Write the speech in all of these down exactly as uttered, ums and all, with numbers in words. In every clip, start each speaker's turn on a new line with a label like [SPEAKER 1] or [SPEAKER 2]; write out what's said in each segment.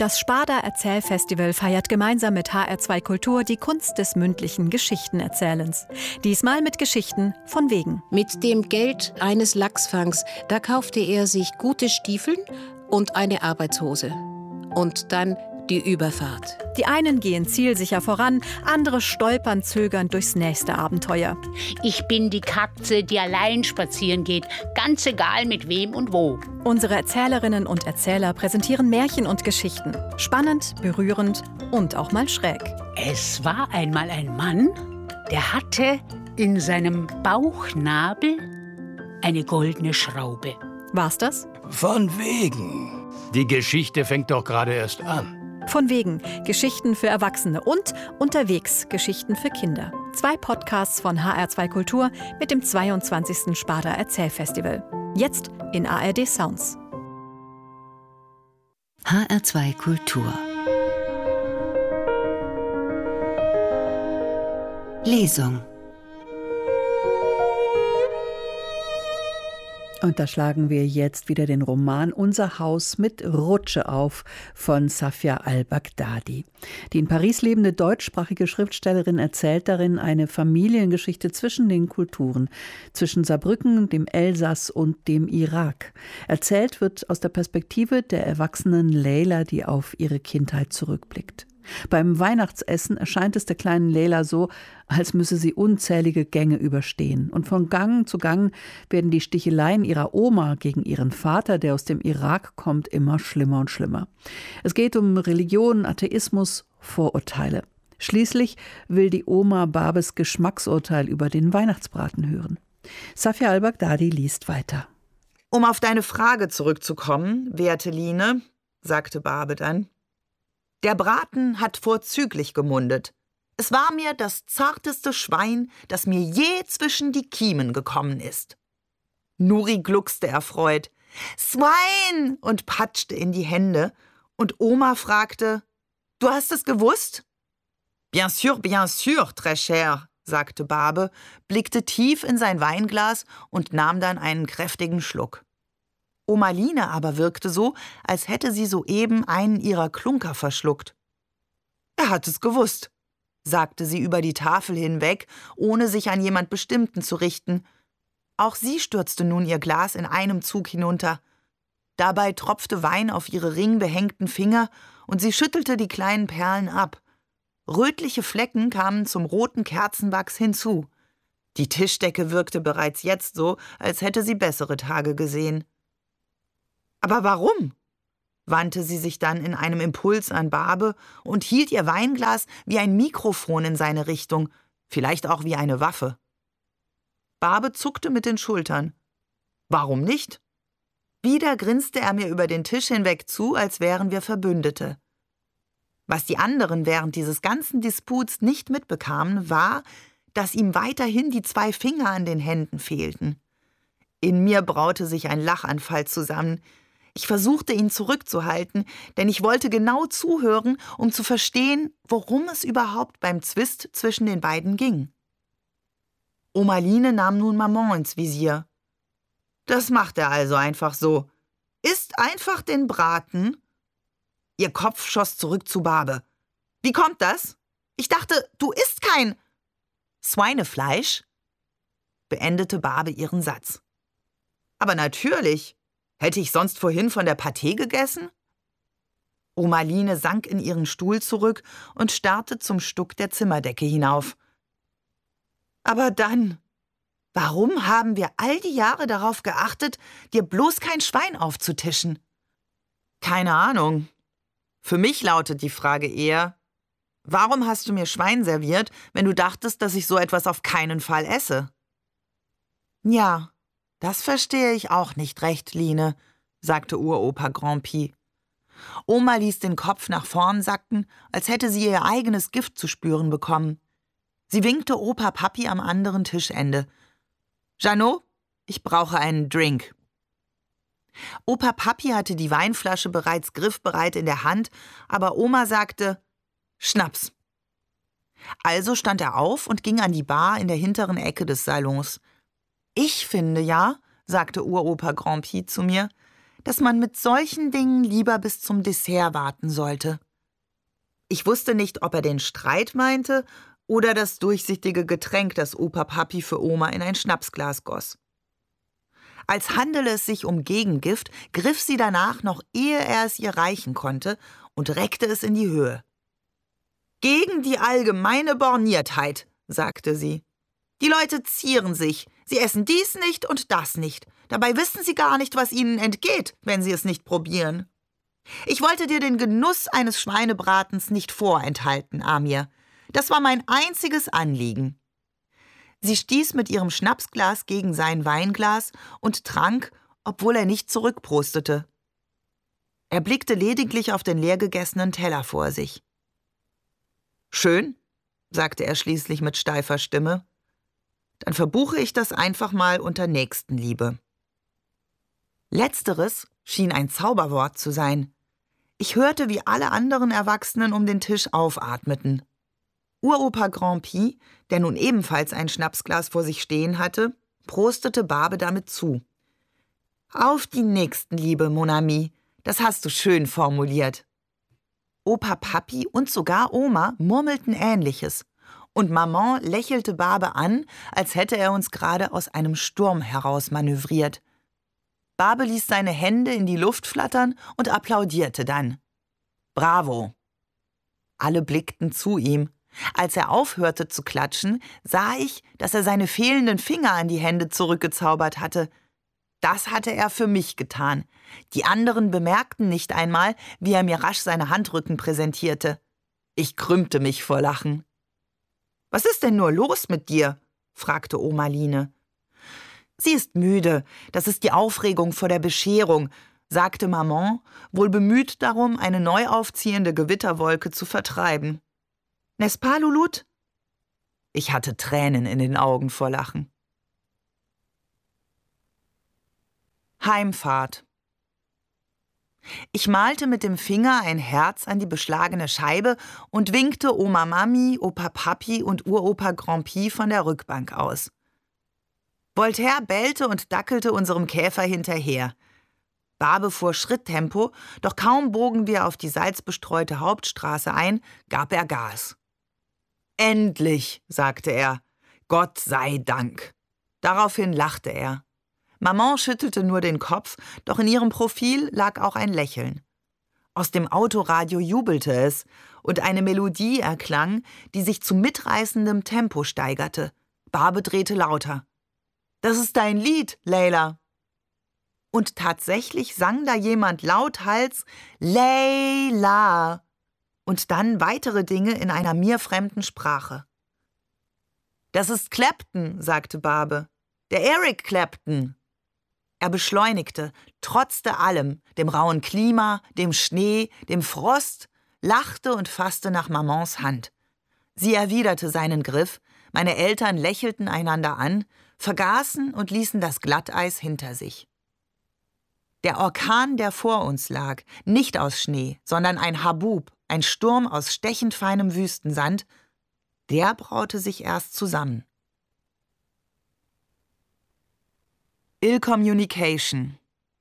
[SPEAKER 1] Das Sparda Erzählfestival feiert gemeinsam mit H R zwei Kultur die Kunst des mündlichen Geschichtenerzählens. Diesmal mit Geschichten von wegen.
[SPEAKER 2] Mit dem Geld eines Lachsfangs, da kaufte er sich gute Stiefeln und eine Arbeitshose. Und dann die Überfahrt.
[SPEAKER 1] Die einen gehen zielsicher voran, andere stolpern zögernd durchs nächste Abenteuer.
[SPEAKER 3] Ich bin die Katze, die allein spazieren geht, ganz egal mit wem und wo.
[SPEAKER 1] Unsere Erzählerinnen und Erzähler präsentieren Märchen und Geschichten. Spannend, berührend und auch mal schräg.
[SPEAKER 3] Es war einmal ein Mann, der hatte in seinem Bauchnabel eine goldene Schraube.
[SPEAKER 1] War's das?
[SPEAKER 4] Von wegen. Die Geschichte fängt doch gerade erst an.
[SPEAKER 1] Von wegen. Geschichten für Erwachsene und unterwegs Geschichten für Kinder. Zwei Podcasts von H R zwei Kultur mit dem zweiundzwanzigsten Sparda Erzählfestival. Jetzt in A R D Sounds.
[SPEAKER 5] H R zwei Kultur. Lesung.
[SPEAKER 6] Und da schlagen wir jetzt wieder den Roman Unser Haus mit Rutsche auf von Safia al-Baghdadi. Die in Paris lebende deutschsprachige Schriftstellerin erzählt darin eine Familiengeschichte zwischen den Kulturen, zwischen Saarbrücken, dem Elsass und dem Irak. Erzählt wird aus der Perspektive der erwachsenen Leila, die auf ihre Kindheit zurückblickt. Beim Weihnachtsessen erscheint es der kleinen Leila so, als müsse sie unzählige Gänge überstehen. Und von Gang zu Gang werden die Sticheleien ihrer Oma gegen ihren Vater, der aus dem Irak kommt, immer schlimmer und schlimmer. Es geht um Religion, Atheismus, Vorurteile. Schließlich will die Oma Babes Geschmacksurteil über den Weihnachtsbraten hören. Safia al-Baghdadi liest weiter.
[SPEAKER 7] Um auf deine Frage zurückzukommen, werte Line, sagte Babe dann, der Braten hat vorzüglich gemundet. Es war mir das zarteste Schwein, das mir je zwischen die Kiemen gekommen ist. Nuri gluckste erfreut. Swine! Und patschte in die Hände. Und Oma fragte, du hast es gewusst? Bien sûr, bien sûr, très cher, sagte Babe, blickte tief in sein Weinglas und nahm dann einen kräftigen Schluck. Oma Line aber wirkte so, als hätte sie soeben einen ihrer Klunker verschluckt. Er hat es gewusst, sagte sie über die Tafel hinweg, ohne sich an jemand Bestimmten zu richten. Auch sie stürzte nun ihr Glas in einem Zug hinunter. Dabei tropfte Wein auf ihre ringbehängten Finger und sie schüttelte die kleinen Perlen ab. Rötliche Flecken kamen zum roten Kerzenwachs hinzu. Die Tischdecke wirkte bereits jetzt so, als hätte sie bessere Tage gesehen. Aber warum? Wandte sie sich dann in einem Impuls an Babe und hielt ihr Weinglas wie ein Mikrofon in seine Richtung, vielleicht auch wie eine Waffe. Babe zuckte mit den Schultern. Warum nicht? Wieder grinste er mir über den Tisch hinweg zu, als wären wir Verbündete. Was die anderen während dieses ganzen Disputs nicht mitbekamen, war, dass ihm weiterhin die zwei Finger an den Händen fehlten. In mir braute sich ein Lachanfall zusammen. Ich versuchte, ihn zurückzuhalten, denn ich wollte genau zuhören, um zu verstehen, worum es überhaupt beim Zwist zwischen den beiden ging. Oma Line nahm nun Maman ins Visier. Das macht er also einfach so. Isst einfach den Braten. Ihr Kopf schoss zurück zu Babe. Wie kommt das? Ich dachte, du isst kein Schweinefleisch? Beendete Babe ihren Satz. Aber natürlich. Hätte ich sonst vorhin von der Pâté gegessen? Oma Line sank in ihren Stuhl zurück und starrte zum Stuck der Zimmerdecke hinauf. Aber dann, warum haben wir all die Jahre darauf geachtet, dir bloß kein Schwein aufzutischen? Keine Ahnung. Für mich lautet die Frage eher, warum hast du mir Schwein serviert, wenn du dachtest, dass ich so etwas auf keinen Fall esse? Ja, das verstehe ich auch nicht recht, Line, sagte Uropa Grandpi. Oma ließ den Kopf nach vorn sacken, als hätte sie ihr eigenes Gift zu spüren bekommen. Sie winkte Opa Papi am anderen Tischende. Jeannot, ich brauche einen Drink. Opa Papi hatte die Weinflasche bereits griffbereit in der Hand, aber Oma sagte, Schnaps. Also stand er auf und ging an die Bar in der hinteren Ecke des Salons. Ich finde ja, sagte Uropa Grandpi zu mir, dass man mit solchen Dingen lieber bis zum Dessert warten sollte. Ich wusste nicht, ob er den Streit meinte oder das durchsichtige Getränk, das Opa Papi für Oma in ein Schnapsglas goss. Als handele es sich um Gegengift, griff sie danach, noch ehe er es ihr reichen konnte, und reckte es in die Höhe. »Gegen die allgemeine Borniertheit«, sagte sie. »Die Leute zieren sich. Sie essen dies nicht und das nicht. Dabei wissen sie gar nicht, was ihnen entgeht, wenn sie es nicht probieren. Ich wollte dir den Genuss eines Schweinebratens nicht vorenthalten, Amir. Das war mein einziges Anliegen.« Sie stieß mit ihrem Schnapsglas gegen sein Weinglas und trank, obwohl er nicht zurückprostete. Er blickte lediglich auf den leergegessenen Teller vor sich. »Schön«, sagte er schließlich mit steifer Stimme. »Dann verbuche ich das einfach mal unter Nächstenliebe.« Letzteres schien ein Zauberwort zu sein. Ich hörte, wie alle anderen Erwachsenen um den Tisch aufatmeten. Uropa Grand'Pie, der nun ebenfalls ein Schnapsglas vor sich stehen hatte, prostete Barbe damit zu. »Auf die Nächstenliebe, mon ami, das hast du schön formuliert.« Opa Papi und sogar Oma murmelten Ähnliches. Und Maman lächelte Barbe an, als hätte er uns gerade aus einem Sturm heraus manövriert. Barbe ließ seine Hände in die Luft flattern und applaudierte dann. »Bravo!« Alle blickten zu ihm. Als er aufhörte zu klatschen, sah ich, dass er seine fehlenden Finger an die Hände zurückgezaubert hatte. Das hatte er für mich getan. Die anderen bemerkten nicht einmal, wie er mir rasch seine Handrücken präsentierte. Ich krümmte mich vor Lachen. »Was ist denn nur los mit dir?« fragte Oma Line. »Sie ist müde. Das ist die Aufregung vor der Bescherung«, sagte Maman, wohl bemüht darum, eine neu aufziehende Gewitterwolke zu vertreiben. »N'est-ce pas, Louloute?« Ich hatte Tränen in den Augen vor Lachen. Heimfahrt. Ich malte mit dem Finger ein Herz an die beschlagene Scheibe und winkte Oma Mami, Opa Papi und Uropa Grand'Pie von der Rückbank aus. Voltaire bellte und dackelte unserem Käfer hinterher. Barbe fuhr Schritttempo, doch kaum bogen wir auf die salzbestreute Hauptstraße ein, gab er Gas. »Endlich«, sagte er, »Gott sei Dank.« Daraufhin lachte er. Maman schüttelte nur den Kopf, doch in ihrem Profil lag auch ein Lächeln. Aus dem Autoradio jubelte es, und eine Melodie erklang, die sich zu mitreißendem Tempo steigerte. Barbe drehte lauter. »Das ist dein Lied, Leila.« Und tatsächlich sang da jemand lauthals »Leila« und dann weitere Dinge in einer mir fremden Sprache. »Das ist Clapton«, sagte Barbe. »Der Eric Clapton.« Er beschleunigte, trotzte allem, dem rauen Klima, dem Schnee, dem Frost, lachte und fasste nach Mamans Hand. Sie erwiderte seinen Griff, meine Eltern lächelten einander an, vergaßen und ließen das Glatteis hinter sich. Der Orkan, der vor uns lag, nicht aus Schnee, sondern ein Habub, ein Sturm aus stechend feinem Wüstensand, der braute sich erst zusammen. Ill Communication.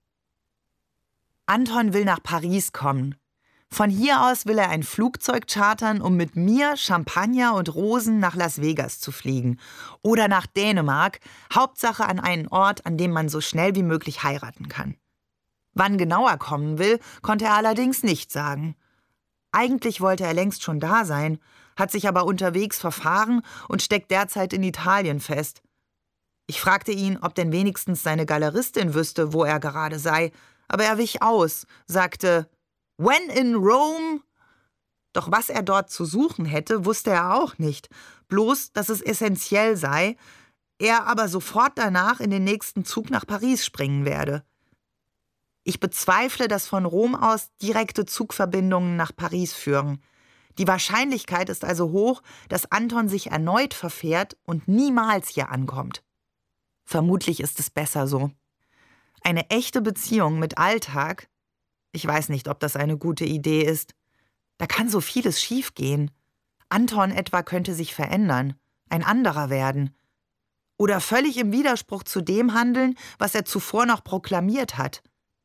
[SPEAKER 7] Anton will nach Paris kommen. Von hier aus will er ein Flugzeug chartern, um mit mir, Champagner und Rosen nach Las Vegas zu fliegen. Oder nach Dänemark, Hauptsache an einen Ort, an dem man so schnell wie möglich heiraten kann. Wann genau er kommen will, konnte er allerdings nicht sagen. Eigentlich wollte er längst schon da sein, hat sich aber unterwegs verfahren und steckt derzeit in Italien fest. Ich fragte ihn, ob denn wenigstens seine Galeristin wüsste, wo er gerade sei, aber er wich aus, sagte, »When in Rome?« Doch was er dort zu suchen hätte, wusste er auch nicht, bloß, dass es essentiell sei, er aber sofort danach in den nächsten Zug nach Paris springen werde. Ich bezweifle, dass von Rom aus direkte Zugverbindungen nach Paris führen. Die Wahrscheinlichkeit ist also hoch, dass Anton sich erneut verfährt und niemals hier ankommt. Vermutlich ist es besser so. Eine echte Beziehung mit Alltag, ich weiß nicht, ob das eine gute Idee ist. Da kann so vieles schiefgehen. Anton etwa könnte sich verändern, ein anderer werden. Oder völlig im Widerspruch zu dem handeln, was er zuvor noch proklamiert hat.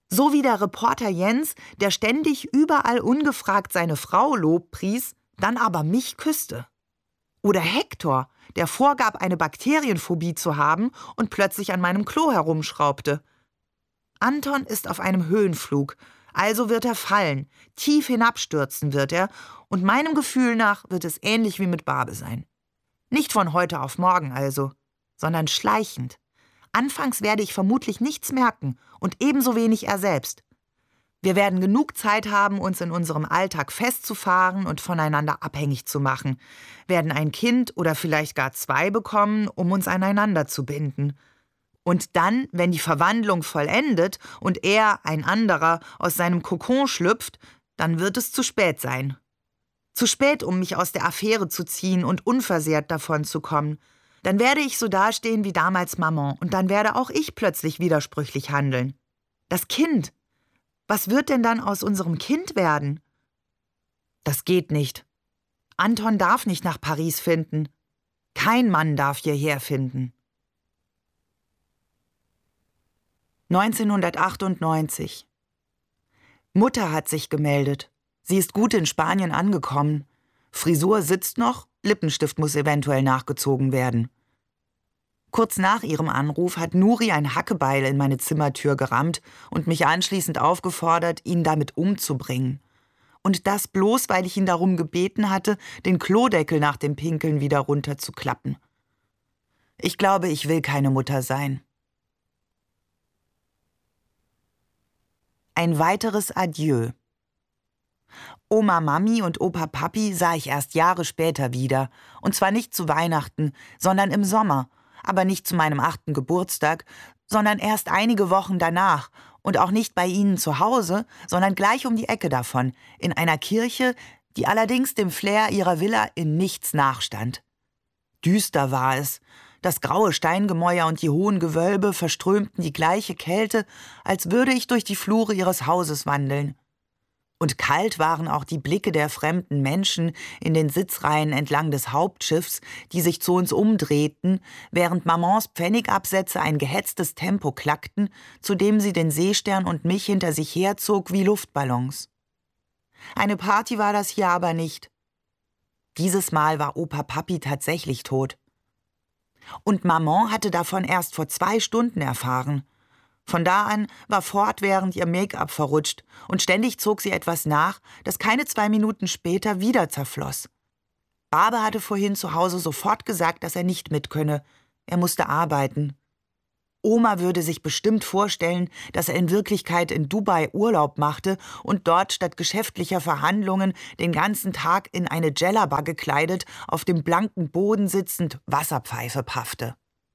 [SPEAKER 7] So wie der Reporter Jens, der ständig überall ungefragt seine Frau lobpries, dann aber mich küsste. Oder Hector, der vorgab, eine Bakterienphobie zu haben und plötzlich an meinem Klo herumschraubte. Anton ist auf einem Höhenflug, also wird er fallen, tief hinabstürzen wird er, und meinem Gefühl nach wird es ähnlich wie mit Barbe sein. Nicht von heute auf morgen also, sondern schleichend. Anfangs werde ich vermutlich nichts merken und ebenso wenig er selbst. Wir werden genug Zeit haben, uns in unserem Alltag festzufahren und voneinander abhängig zu machen, werden ein Kind oder vielleicht gar zwei bekommen, um uns aneinander zu binden. Und dann, wenn die Verwandlung vollendet und er, ein anderer, aus seinem Kokon schlüpft, dann wird es zu spät sein. Zu spät, um mich aus der Affäre zu ziehen und unversehrt davon zu kommen. Dann werde ich so dastehen wie damals Maman und dann werde auch ich plötzlich widersprüchlich handeln. Das Kind. Was wird denn dann aus unserem Kind werden? Das geht nicht. Anton darf nicht nach Paris finden. Kein Mann darf hierher finden. neunzehnhundertachtundneunzig. Mutter hat sich gemeldet. Sie ist gut in Spanien angekommen. Frisur sitzt noch, Lippenstift muss eventuell nachgezogen werden. Kurz nach ihrem Anruf hat Nuri ein Hackebeil in meine Zimmertür gerammt und mich anschließend aufgefordert, ihn damit umzubringen. Und das bloß, weil ich ihn darum gebeten hatte, den Klodeckel nach dem Pinkeln wieder runterzuklappen. Ich glaube, ich will keine Mutter sein. Ein weiteres Adieu. Oma Mami und Opa Papi sah ich erst Jahre später wieder. Und zwar nicht zu Weihnachten, sondern im Sommer. Aber nicht zu meinem achten Geburtstag, sondern erst einige Wochen danach. Und auch nicht bei ihnen zu Hause, sondern gleich um die Ecke davon, in einer Kirche, die allerdings dem Flair ihrer Villa in nichts nachstand. Düster war es. Das graue Steingemäuer und die hohen Gewölbe verströmten die gleiche Kälte, als würde ich durch die Flure ihres Hauses wandeln. Und kalt waren auch die Blicke der fremden Menschen in den Sitzreihen entlang des Hauptschiffs, die sich zu uns umdrehten, während Mamans Pfennigabsätze ein gehetztes Tempo klackten, zu dem sie den Seestern und mich hinter sich herzog wie Luftballons. Eine Party war das hier aber nicht. Dieses Mal war Opa Papi tatsächlich tot. Und Maman hatte davon erst vor zwei Stunden erfahren. Von da an war fortwährend ihr Make-up verrutscht und ständig zog sie etwas nach, das keine zwei Minuten später wieder zerfloss. Barbe hatte vorhin zu Hause sofort gesagt, dass er nicht mit könne. Er musste arbeiten. Oma würde sich bestimmt vorstellen, dass er in Wirklichkeit in Dubai Urlaub machte und dort statt geschäftlicher Verhandlungen den ganzen Tag in eine Djellaba gekleidet, auf dem blanken Boden sitzend Wasserpfeife paffte.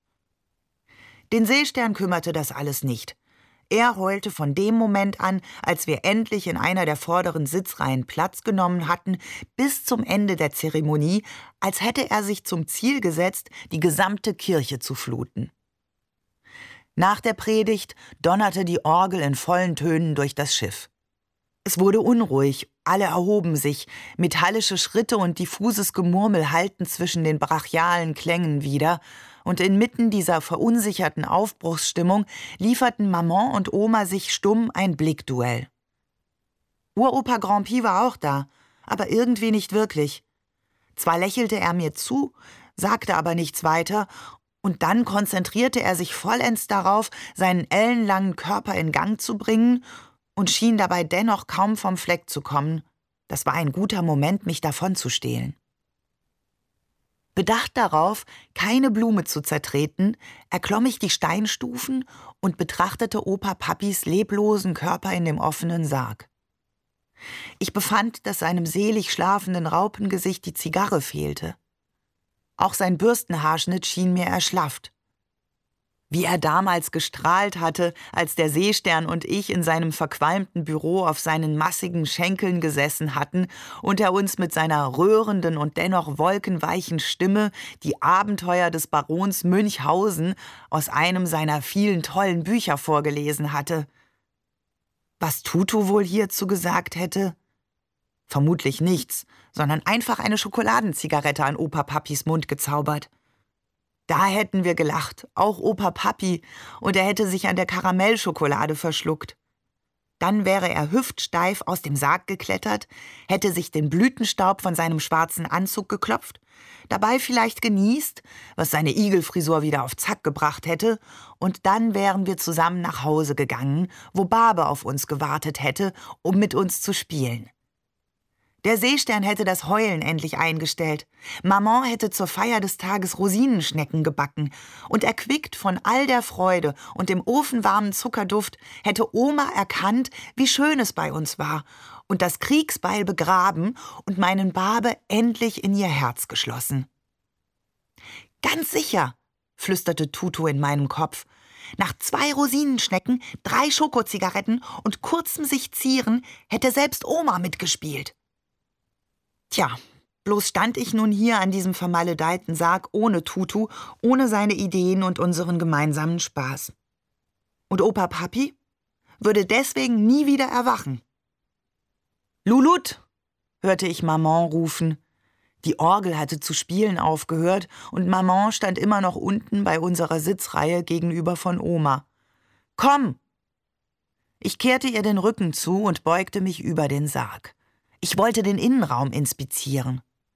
[SPEAKER 7] Den Seestern kümmerte das alles nicht. Er heulte von dem Moment an, als wir endlich in einer der vorderen Sitzreihen Platz genommen hatten, bis zum Ende der Zeremonie, als hätte er sich zum Ziel gesetzt, die gesamte Kirche zu fluten. Nach der Predigt donnerte die Orgel in vollen Tönen durch das Schiff. Es wurde unruhig, alle erhoben sich, metallische Schritte und diffuses Gemurmel hallten zwischen den brachialen Klängen wieder, und inmitten dieser verunsicherten Aufbruchsstimmung lieferten Maman und Oma sich stumm ein Blickduell. Uropa Grandpi war auch da, aber irgendwie nicht wirklich. Zwar lächelte er mir zu, sagte aber nichts weiter, und dann konzentrierte er sich vollends darauf, seinen ellenlangen Körper in Gang zu bringen und schien dabei dennoch kaum vom Fleck zu kommen. Das war ein guter Moment, mich davon zu stehlen. Bedacht darauf, keine Blume zu zertreten, erklomm ich die Steinstufen und betrachtete Opa Papis leblosen Körper in dem offenen Sarg. Ich befand, dass seinem selig schlafenden Raupengesicht die Zigarre fehlte. Auch sein Bürstenhaarschnitt schien mir erschlafft. Wie er damals gestrahlt hatte, als der Seestern und ich in seinem verqualmten Büro auf seinen massigen Schenkeln gesessen hatten und er uns mit seiner rührenden und dennoch wolkenweichen Stimme die Abenteuer des Barons Münchhausen aus einem seiner vielen tollen Bücher vorgelesen hatte. Was Tutu wohl hierzu gesagt hätte? Vermutlich nichts, sondern einfach eine Schokoladenzigarette an Opa Papis Mund gezaubert. Da hätten wir gelacht, auch Opa Papi, und er hätte sich an der Karamellschokolade verschluckt. Dann wäre er hüftsteif aus dem Sarg geklettert, hätte sich den Blütenstaub von seinem schwarzen Anzug geklopft, dabei vielleicht genießt, was seine Igelfrisur wieder auf Zack gebracht hätte, und dann wären wir zusammen nach Hause gegangen, wo Barbe auf uns gewartet hätte, um mit uns zu spielen. Der Seestern hätte das Heulen endlich eingestellt. Maman hätte zur Feier des Tages Rosinenschnecken gebacken. Und erquickt von all der Freude und dem ofenwarmen Zuckerduft hätte Oma erkannt, wie schön es bei uns war und das Kriegsbeil begraben und meinen Barbe endlich in ihr Herz geschlossen. »Ganz sicher«, flüsterte Tutu in meinem Kopf. »Nach zwei Rosinenschnecken, drei Schokozigaretten und kurzem sich zieren hätte selbst Oma mitgespielt.« Tja, bloß stand ich nun hier an diesem vermaledeiten Sarg ohne Tutu, ohne seine Ideen und unseren gemeinsamen Spaß. Und Opa Papi würde deswegen nie wieder erwachen. »Lulut«, hörte ich Maman rufen. Die Orgel hatte zu spielen aufgehört und Maman stand immer noch unten bei unserer Sitzreihe gegenüber von Oma. »Komm!« Ich kehrte ihr den Rücken zu und beugte mich über den Sarg. Ich wollte den Innenraum inspizieren.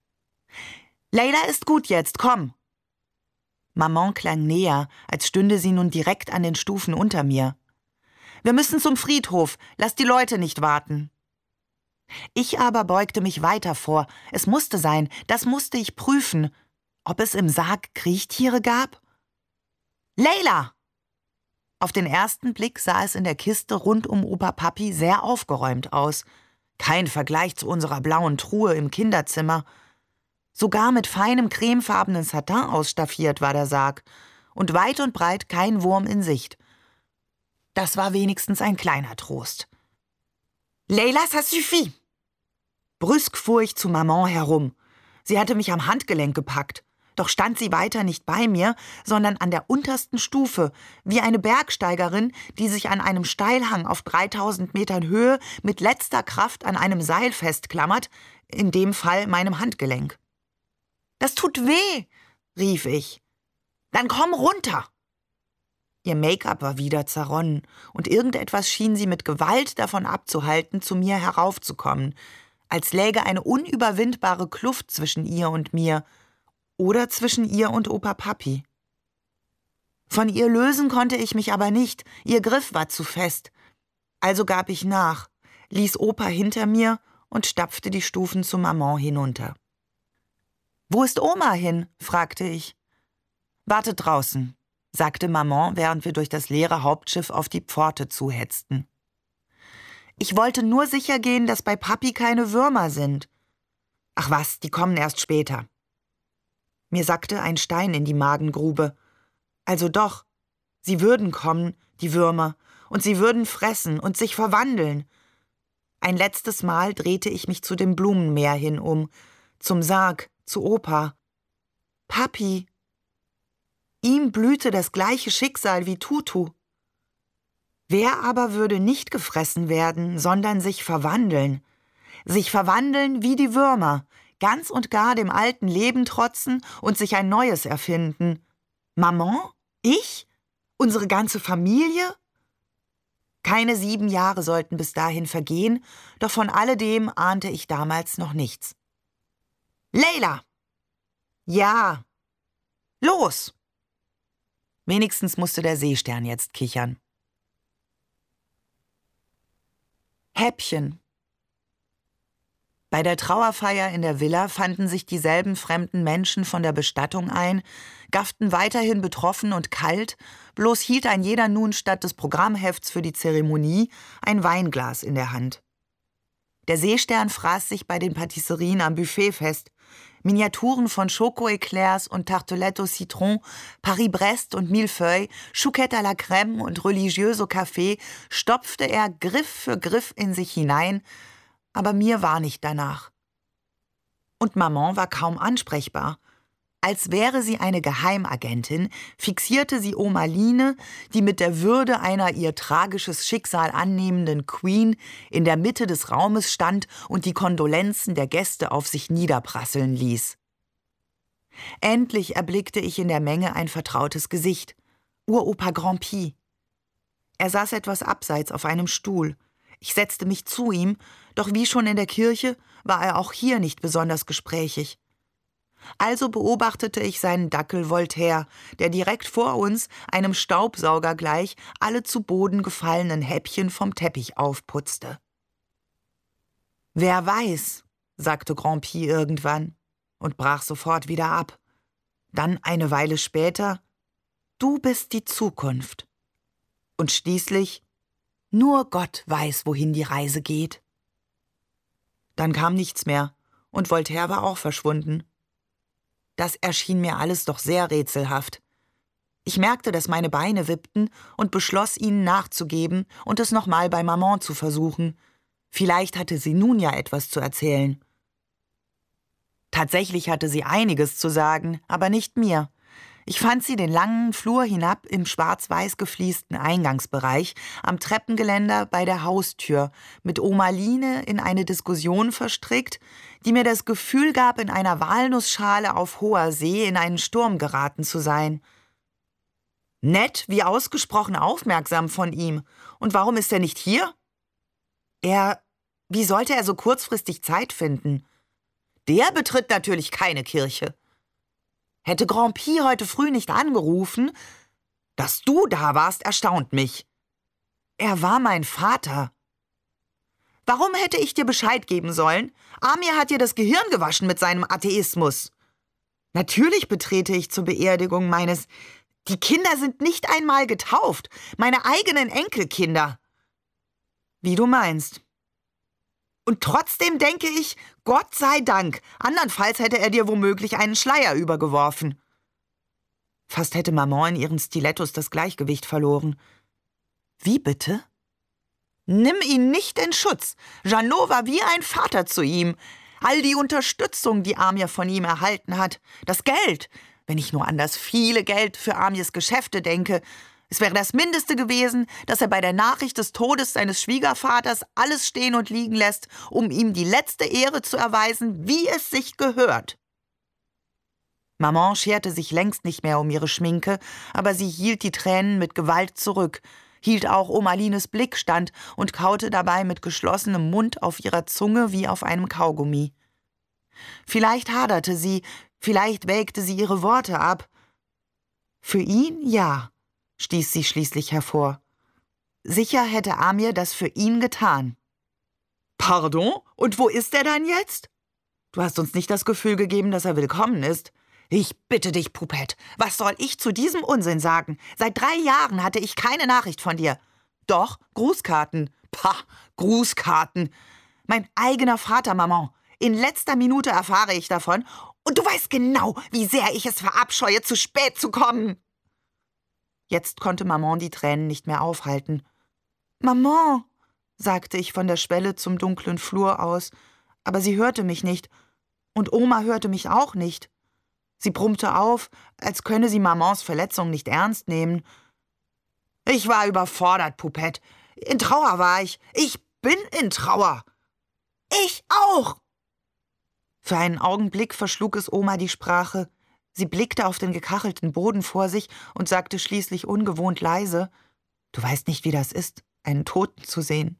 [SPEAKER 7] »Leila ist gut jetzt, komm!« Maman klang näher, als stünde sie nun direkt an den Stufen unter mir. »Wir müssen zum Friedhof, lass die Leute nicht warten.« Ich aber beugte mich weiter vor. Es musste sein, das musste ich prüfen, ob es im Sarg Kriechtiere gab. »Leila!« Auf den ersten Blick sah es in der Kiste rund um Opa Papi sehr aufgeräumt aus. Kein Vergleich zu unserer blauen Truhe im Kinderzimmer. Sogar mit feinem cremefarbenen Satin ausstaffiert war der Sarg und weit und breit kein Wurm in Sicht. Das war wenigstens ein kleiner Trost. »Leila, ça suffit!« Brüsk fuhr ich zu Maman herum. Sie hatte mich am Handgelenk gepackt. Doch stand sie weiter nicht bei mir, sondern an der untersten Stufe, wie eine Bergsteigerin, die sich an einem Steilhang auf dreitausend Metern Höhe mit letzter Kraft an einem Seil festklammert, in dem Fall meinem Handgelenk. »Das tut weh«, rief ich. »Dann komm runter!« Ihr Make-up war wieder zerronnen, und irgendetwas schien sie mit Gewalt davon abzuhalten, zu mir heraufzukommen, als läge eine unüberwindbare Kluft zwischen ihr und mir, oder zwischen ihr und Opa Papi. Von ihr lösen konnte ich mich aber nicht, ihr Griff war zu fest. Also gab ich nach, ließ Opa hinter mir und stapfte die Stufen zu Maman hinunter. »Wo ist Oma hin?« fragte ich. »Wartet draußen«, sagte Maman, während wir durch das leere Hauptschiff auf die Pforte zuhetzten. Ich wollte nur sicher gehen, dass bei Papi keine Würmer sind. Ach was, die kommen erst später. Mir sackte ein Stein in die Magengrube. Also doch, sie würden kommen, die Würmer, und sie würden fressen und sich verwandeln. Ein letztes Mal drehte ich mich zu dem Blumenmeer hin um, zum Sarg, zu Opa. Papi. Ihm blühte das gleiche Schicksal wie Tutu. Wer aber würde nicht gefressen werden, sondern sich verwandeln? Sich verwandeln wie die Würmer, ganz und gar dem alten Leben trotzen und sich ein neues erfinden. Maman? Ich? Unsere ganze Familie? Keine sieben Jahre sollten bis dahin vergehen, doch von alledem ahnte ich damals noch nichts. »Leila!« »Ja!« »Los!« Wenigstens musste der Seestern jetzt kichern. Häppchen. Bei der Trauerfeier in der Villa fanden sich dieselben fremden Menschen von der Bestattung ein, gafften weiterhin betroffen und kalt, bloß hielt ein jeder nun statt des Programmhefts für die Zeremonie ein Weinglas in der Hand. Der Seestern fraß sich bei den Patisserien am Buffet fest. Miniaturen von Schoko-Eclairs und Tartelette au Citron, Paris-Brest und Millefeuille, Chouquette à la Crème und Religieuse au Café stopfte er Griff für Griff in sich hinein, aber mir war nicht danach. Und Maman war kaum ansprechbar. Als wäre sie eine Geheimagentin, fixierte sie Oma Line, die mit der Würde einer ihr tragisches Schicksal annehmenden Queen in der Mitte des Raumes stand und die Kondolenzen der Gäste auf sich niederprasseln ließ. Endlich erblickte ich in der Menge ein vertrautes Gesicht. Uropa Grand'Pie. Er saß etwas abseits auf einem Stuhl. Ich setzte mich zu ihm, doch wie schon in der Kirche war er auch hier nicht besonders gesprächig. Also beobachtete ich seinen Dackel Voltaire, der direkt vor uns, einem Staubsauger gleich, alle zu Boden gefallenen Häppchen vom Teppich aufputzte. »Wer weiß«, sagte Grandpie irgendwann und brach sofort wieder ab. Dann eine Weile später, »Du bist die Zukunft.« Und schließlich, »Nur Gott weiß, wohin die Reise geht.« Dann kam nichts mehr und Voltaire war auch verschwunden. Das erschien mir alles doch sehr rätselhaft. Ich merkte, dass meine Beine wippten und beschloss, ihnen nachzugeben und es nochmal bei Maman zu versuchen. Vielleicht hatte sie nun ja etwas zu erzählen. Tatsächlich hatte sie einiges zu sagen, aber nicht mir. Ich fand sie den langen Flur hinab im schwarz-weiß gefliesten Eingangsbereich, am Treppengeländer bei der Haustür, mit Oma Line in eine Diskussion verstrickt, die mir das Gefühl gab, in einer Walnussschale auf hoher See in einen Sturm geraten zu sein. Nett, wie ausgesprochen aufmerksam von ihm. Und warum ist er nicht hier? Er, wie sollte er so kurzfristig Zeit finden? Der betritt natürlich keine Kirche. Hätte Grandpie heute früh nicht angerufen, dass du da warst, erstaunt mich. Er war mein Vater. Warum hätte ich dir Bescheid geben sollen? Amir hat dir das Gehirn gewaschen mit seinem Atheismus. Natürlich betrete ich zur Beerdigung meines... Die Kinder sind nicht einmal getauft, meine eigenen Enkelkinder. Wie du meinst. Und trotzdem denke ich, Gott sei Dank, andernfalls hätte er dir womöglich einen Schleier übergeworfen. Fast hätte Maman in ihren Stilettos das Gleichgewicht verloren. Wie bitte? Nimm ihn nicht in Schutz. Jeannot war wie ein Vater zu ihm. All die Unterstützung, die Amir von ihm erhalten hat, das Geld, wenn ich nur an das viele Geld für Amirs Geschäfte denke. Es wäre das Mindeste gewesen, dass er bei der Nachricht des Todes seines Schwiegervaters alles stehen und liegen lässt, um ihm die letzte Ehre zu erweisen, wie es sich gehört. Maman scherte sich längst nicht mehr um ihre Schminke, aber sie hielt die Tränen mit Gewalt zurück, hielt auch Oma Lines Blick stand und kaute dabei mit geschlossenem Mund auf ihrer Zunge wie auf einem Kaugummi. Vielleicht haderte sie, vielleicht wägte sie ihre Worte ab. Für ihn ja, stieß sie schließlich hervor. Sicher hätte Amir das für ihn getan. Pardon? Und wo ist er dann jetzt? Du hast uns nicht das Gefühl gegeben, dass er willkommen ist. Ich bitte dich, Poupette, was soll ich zu diesem Unsinn sagen? Seit drei Jahren hatte ich keine Nachricht von dir. Doch, Grußkarten. Pah, Grußkarten. Mein eigener Vater, Maman. In letzter Minute erfahre ich davon. Und du weißt genau, wie sehr ich es verabscheue, zu spät zu kommen. Jetzt konnte Maman die Tränen nicht mehr aufhalten. »Maman«, sagte ich von der Schwelle zum dunklen Flur aus, aber sie hörte mich nicht, und Oma hörte mich auch nicht. Sie brummte auf, als könne sie Mamans Verletzung nicht ernst nehmen. »Ich war überfordert, Poupette. In Trauer war ich. Ich bin in Trauer. Ich auch!« Für einen Augenblick verschlug es Oma die Sprache. Sie blickte auf den gekachelten Boden vor sich und sagte schließlich ungewohnt leise, »Du weißt nicht, wie das ist, einen Toten zu sehen.«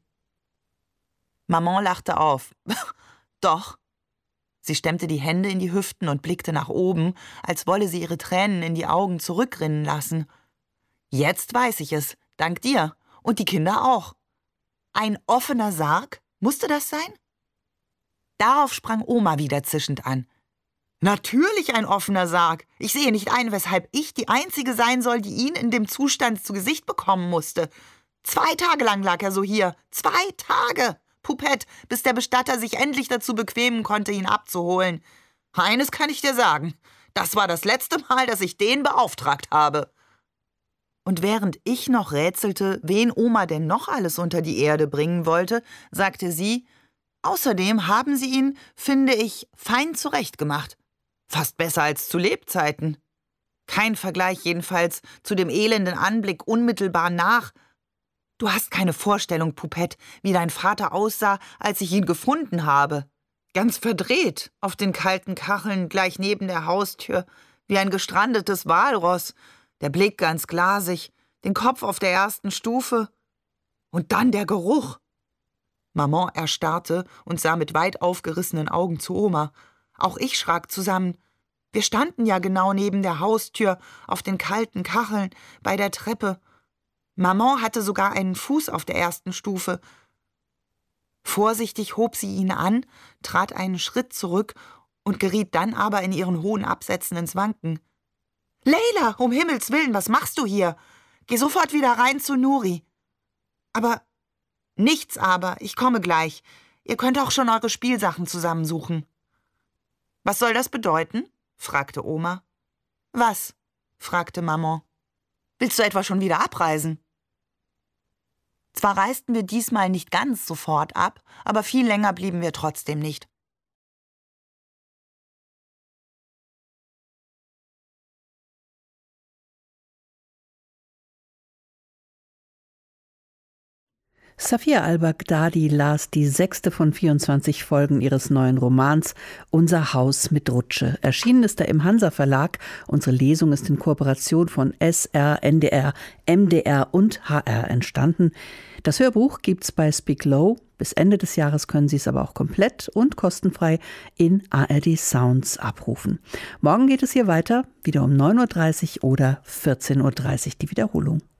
[SPEAKER 7] Maman lachte auf. »Doch.« Sie stemmte die Hände in die Hüften und blickte nach oben, als wolle sie ihre Tränen in die Augen zurückrinnen lassen. »Jetzt weiß ich es, dank dir. Und die Kinder auch. Ein offener Sarg? Musste das sein?« Darauf sprang Oma wieder zischend an. »Natürlich ein offener Sarg. Ich sehe nicht ein, weshalb ich die Einzige sein soll, die ihn in dem Zustand zu Gesicht bekommen musste. Zwei Tage lang lag er so hier. Zwei Tage, Poupette, bis der Bestatter sich endlich dazu bequemen konnte, ihn abzuholen. Eines kann ich dir sagen. Das war das letzte Mal, dass ich den beauftragt habe.« Und während ich noch rätselte, wen Oma denn noch alles unter die Erde bringen wollte, sagte sie, »Außerdem haben sie ihn, finde ich, fein zurechtgemacht. Fast besser als zu Lebzeiten. Kein Vergleich jedenfalls zu dem elenden Anblick unmittelbar nach. Du hast keine Vorstellung, Poupette, wie dein Vater aussah, als ich ihn gefunden habe. Ganz verdreht, auf den kalten Kacheln gleich neben der Haustür, wie ein gestrandetes Walross, der Blick ganz glasig, den Kopf auf der ersten Stufe. Und dann der Geruch. Maman erstarrte und sah mit weit aufgerissenen Augen zu Oma. Auch ich schrak zusammen. Wir standen ja genau neben der Haustür, auf den kalten Kacheln, bei der Treppe. Maman hatte sogar einen Fuß auf der ersten Stufe. Vorsichtig hob sie ihn an, trat einen Schritt zurück und geriet dann aber in ihren hohen Absätzen ins Wanken. »Leila, um Himmels Willen, was machst du hier? Geh sofort wieder rein zu Nuri.« »Aber, nichts aber, ich komme gleich. Ihr könnt auch schon eure Spielsachen zusammensuchen.« »Was soll das bedeuten?« fragte Oma. »Was?« fragte Maman. »Willst du etwa schon wieder abreisen?« Zwar reisten wir diesmal nicht ganz sofort ab, aber viel länger blieben wir trotzdem nicht.
[SPEAKER 6] Safia al-Baghdadi las die sechste von vierundzwanzig Folgen ihres neuen Romans Unser Haus mit Rutsche. Erschienen ist er im Hansa Verlag. Unsere Lesung ist in Kooperation von S R, N D R, M D R und H R entstanden. Das Hörbuch gibt's bei Speak Low. Bis Ende des Jahres können Sie es aber auch komplett und kostenfrei in A R D Sounds abrufen. Morgen geht es hier weiter, wieder um neun Uhr dreißig oder vierzehn Uhr dreißig die Wiederholung.